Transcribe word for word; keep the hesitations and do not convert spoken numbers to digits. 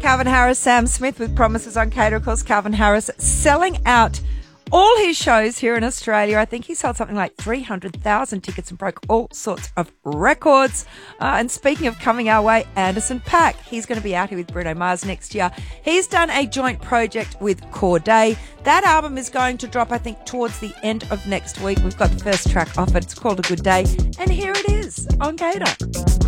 Calvin Harris, Sam Smith with Promises on Cater. Of course, Calvin Harris selling out all his shows here in Australia. I think he sold something like three hundred thousand tickets and broke all sorts of records. Uh, and speaking of coming our way, Anderson .Paak. He's going to be out here with Bruno Mars next year. He's done a joint project with Cordae. That album is going to drop, I think, towards the end of next week. We've got the first track off it. It's called A Good Day. And here it is on Cater.